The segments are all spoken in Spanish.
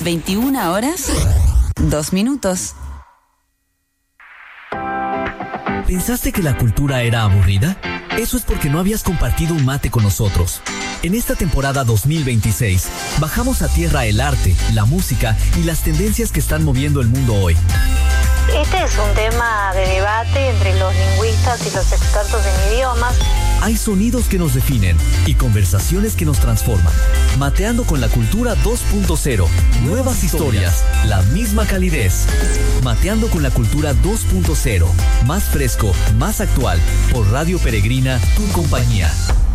21 horas, 2 minutos. ¿Pensaste que la cultura era aburrida? Eso es porque no habías compartido un mate con nosotros. En esta temporada 2026, bajamos a tierra el arte, la música y las tendencias que están moviendo el mundo hoy. Este es un tema de debate entre los lingüistas y los expertos en idiomas. Hay sonidos que nos definen y conversaciones que nos transforman. Mateando con la cultura 2.0. Nuevas historias, la misma calidez. Mateando con la cultura 2.0. Más fresco, más actual. Por Radio Peregrina, tu compañía.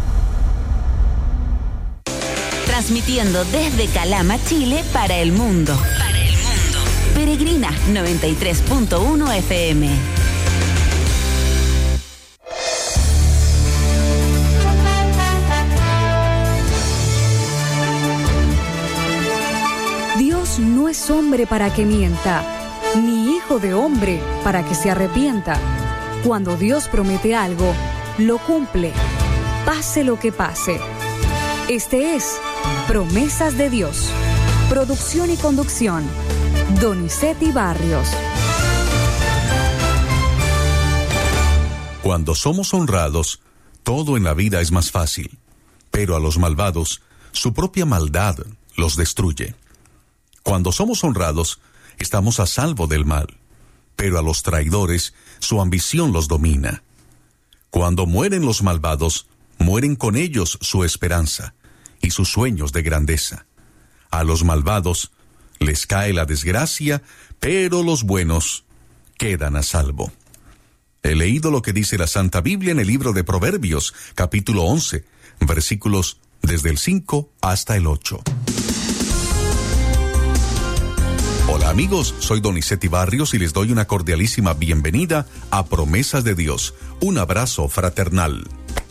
Transmitiendo desde Calama, Chile, para el mundo. Peregrina 93.1 FM. Dios no es hombre para que mienta, ni hijo de hombre para que se arrepienta. Cuando Dios promete algo, lo cumple, pase lo que pase. Este es Promesas de Dios. Producción y conducción, Donizetti Barrios. Cuando somos honrados, todo en la vida es más fácil, pero a los malvados, su propia maldad los destruye. Cuando somos honrados, estamos a salvo del mal, pero a los traidores, su ambición los domina. Cuando mueren los malvados, mueren con ellos su esperanza y sus sueños de grandeza. A los malvados les cae la desgracia, pero los buenos quedan a salvo. He leído lo que dice la Santa Biblia en el libro de Proverbios, capítulo 11, versículos desde el 5 hasta el 8. Hola amigos, soy Donizetti Barrios y les doy una cordialísima bienvenida a Promesas de Dios. Un abrazo fraternal.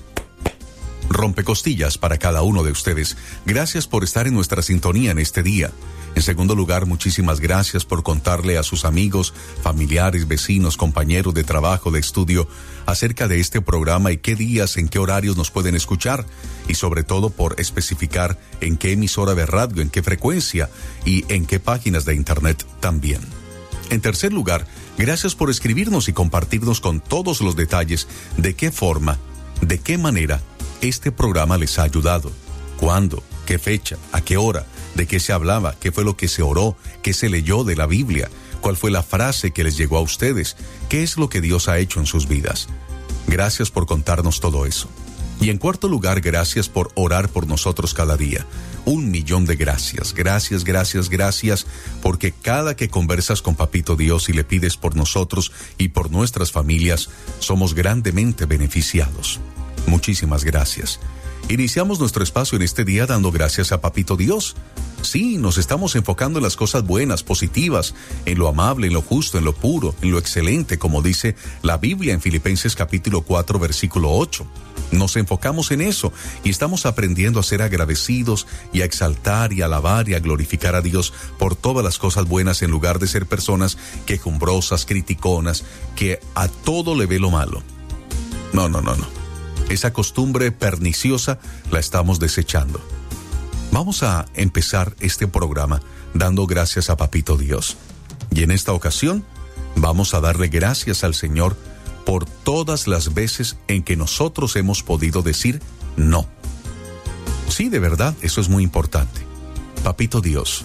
Rompecostillas para cada uno de ustedes. Gracias por estar en nuestra sintonía en este día. En segundo lugar, muchísimas gracias por contarle a sus amigos, familiares, vecinos, compañeros de trabajo, de estudio, acerca de este programa y qué días, en qué horarios nos pueden escuchar, y sobre todo por especificar en qué emisora de radio, en qué frecuencia y en qué páginas de internet también. En tercer lugar, gracias por escribirnos y compartirnos con todos los detalles de qué forma, de qué manera este programa les ha ayudado. ¿Cuándo? ¿Qué fecha? ¿A qué hora? ¿De qué se hablaba? ¿Qué fue lo que se oró? ¿Qué se leyó de la Biblia? ¿Cuál fue la frase que les llegó a ustedes? ¿Qué es lo que Dios ha hecho en sus vidas? Gracias por contarnos todo eso. Y en cuarto lugar, gracias por orar por nosotros cada día. 1,000,000 de gracias. Gracias, gracias, gracias, porque cada que conversas con Papito Dios y le pides por nosotros y por nuestras familias, somos grandemente beneficiados. Muchísimas gracias. Iniciamos nuestro espacio en este día dando gracias a Papito Dios. Sí, nos estamos enfocando en las cosas buenas, positivas, en lo amable, en lo justo, en lo puro, en lo excelente, como dice la Biblia en Filipenses capítulo 4, versículo 8. Nos enfocamos en eso y estamos aprendiendo a ser agradecidos y a exaltar y a alabar y a glorificar a Dios por todas las cosas buenas en lugar de ser personas quejumbrosas, criticonas, que a todo le ve lo malo. No. Esa costumbre perniciosa la estamos desechando. Vamos a empezar este programa dando gracias a Papito Dios. Y en esta ocasión vamos a darle gracias al Señor por todas las veces en que nosotros hemos podido decir no. Sí, de verdad, eso es muy importante. Papito Dios,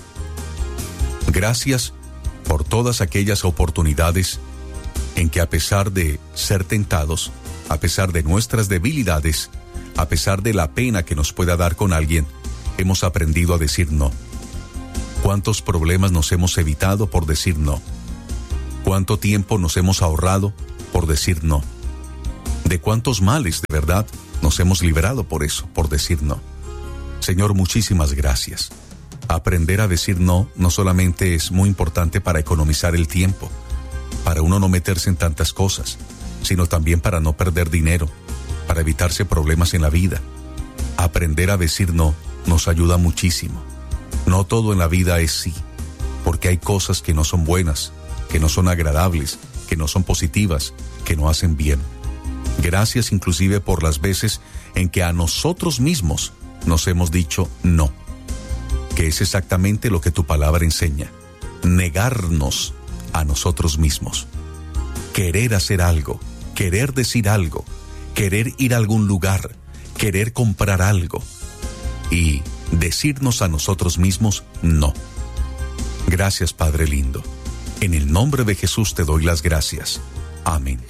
gracias por todas aquellas oportunidades en que a pesar de ser tentados, a pesar de nuestras debilidades, a pesar de la pena que nos pueda dar con alguien, hemos aprendido a decir no. ¿Cuántos problemas nos hemos evitado por decir no? ¿Cuánto tiempo nos hemos ahorrado por decir no? ¿De cuántos males de verdad nos hemos librado por eso, por decir no? Señor, muchísimas gracias. Aprender a decir no solamente es muy importante para economizar el tiempo, para uno no meterse en tantas cosas, sino también para no perder dinero, para evitarse problemas en la vida. Aprender a decir no nos ayuda muchísimo. No todo en la vida es sí, porque hay cosas que no son buenas, que no son agradables, que no son positivas, que no hacen bien. Gracias inclusive por las veces en que a nosotros mismos nos hemos dicho no. que es exactamente lo que tu palabra enseña: negarnos a nosotros mismos, querer hacer algo, querer decir algo, querer ir a algún lugar, querer comprar algo y decirnos a nosotros mismos no. Gracias, Padre lindo. En el nombre de Jesús te doy las gracias. Amén.